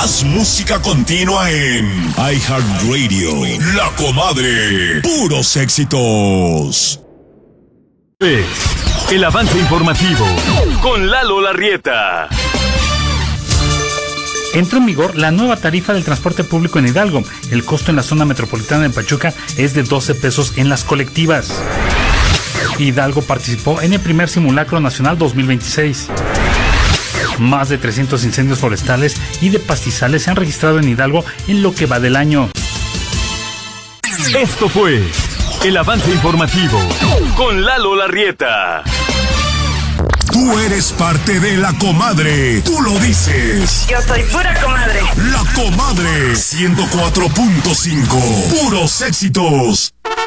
Más música continua en iHeartRadio. La Comadre. Puros éxitos. El avance informativo con Lalo Larrieta. Entró en vigor la nueva tarifa del transporte público en Hidalgo. El costo en la zona metropolitana de Pachuca es de 12 pesos en las colectivas. Hidalgo participó en el primer simulacro nacional 2026. Más de 300 incendios forestales y de pastizales se han registrado en Hidalgo en lo que va del año. Esto fue el avance informativo con Lalo Larrieta. Tú eres parte de La Comadre. Tú lo dices. Yo soy pura comadre. La Comadre 104.5. Puros éxitos.